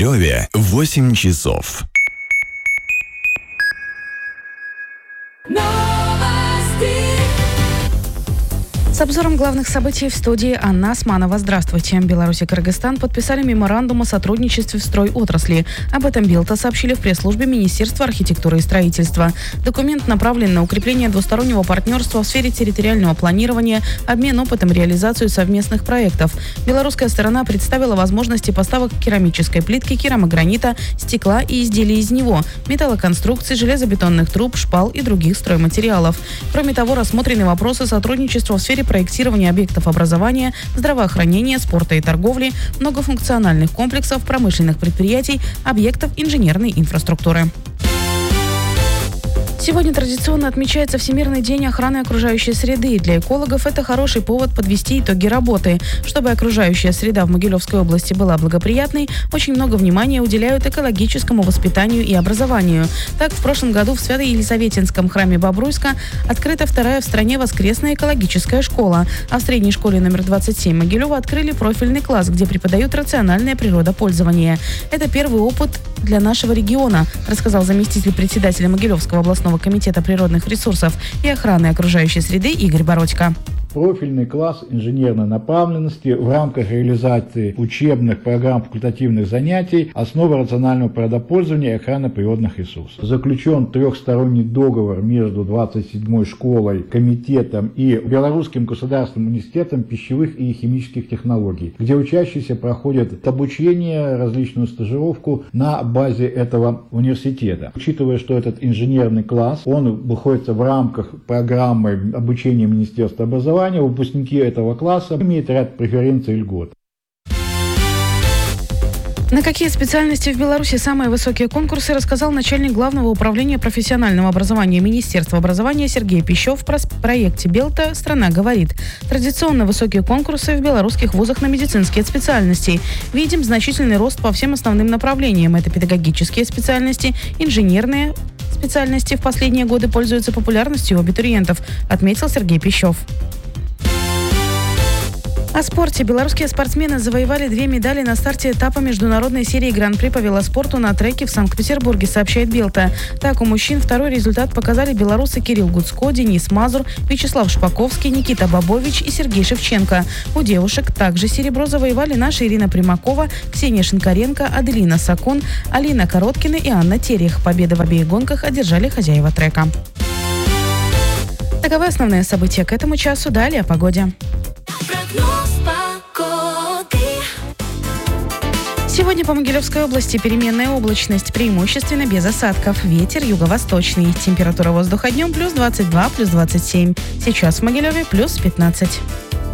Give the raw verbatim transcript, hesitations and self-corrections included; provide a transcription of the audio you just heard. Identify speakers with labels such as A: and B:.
A: Могилеве восемь часов.
B: С обзором главных событий в студии Анна Османова. Здравствуйте. Беларусь и Кыргызстан подписали меморандум о сотрудничестве в стройотрасли. Об этом Белта сообщили в пресс-службе Министерства архитектуры и строительства. Документ направлен на укрепление двустороннего партнерства в сфере территориального планирования, обмен опытом, реализацию совместных проектов. Белорусская сторона представила возможности поставок керамической плитки, керамогранита, стекла и изделий из него, металлоконструкций, железобетонных труб, шпал и других стройматериалов. Кроме того, рассмотрены вопросы сотрудничества в сфере проектирования объектов образования, здравоохранения, спорта и торговли, многофункциональных комплексов, промышленных предприятий, объектов инженерной инфраструктуры. Сегодня традиционно отмечается Всемирный день охраны окружающей среды. Для экологов это хороший повод подвести итоги работы. Чтобы окружающая среда в Могилевской области была благоприятной, очень много внимания уделяют экологическому воспитанию и образованию. Так, в прошлом году в Свято-Елизаветинском храме Бобруйска открыта вторая в стране воскресная экологическая школа. А в средней школе номер двадцать семь Могилева открыли профильный класс, где преподают рациональное природопользование. Это первый опыт для нашего региона, рассказал заместитель председателя Могилевского областного комитета природных ресурсов и охраны окружающей среды Игорь Бородько.
C: Профильный класс инженерной направленности в рамках реализации учебных программ факультативных занятий «Основы рационального природопользования и охраны природных ресурсов». Заключен трехсторонний договор между двадцать седьмой школой, комитетом и Белорусским государственным университетом пищевых и химических технологий, где учащиеся проходят обучение, различную стажировку на базе этого университета. Учитывая, что этот инженерный класс, он находится в рамках программы обучения Министерства образования, выпускники этого класса имеют ряд преференций и льгот.
B: На какие специальности в Беларуси самые высокие конкурсы, рассказал начальник Главного управления профессионального образования Министерства образования Сергей Пищев в проекте «Белта. Страна говорит». Традиционно высокие конкурсы в белорусских вузах на медицинские специальности. Видим значительный рост по всем основным направлениям. Это педагогические специальности, инженерные специальности в последние годы пользуются популярностью у абитуриентов, отметил Сергей Пищев. О спорте. Белорусские спортсмены завоевали две медали на старте этапа международной серии Гран-при по велоспорту на треке в Санкт-Петербурге, сообщает Белта. Так, у мужчин второй результат показали белорусы Кирилл Гуцко, Денис Мазур, Вячеслав Шпаковский, Никита Бобович и Сергей Шевченко. У девушек также серебро завоевали наши Ирина Примакова, Ксения Шинкаренко, Аделина Сакун, Алина Короткина и Анна Терех. Победы в обеих гонках одержали хозяева трека. Таковы основные события к этому часу. Далее о погоде. Сегодня по Могилевской области переменная облачность, преимущественно без осадков. Ветер юго-восточный. Температура воздуха днем плюс двадцать два, плюс двадцать семь. Сейчас в Могилеве плюс пятнадцать.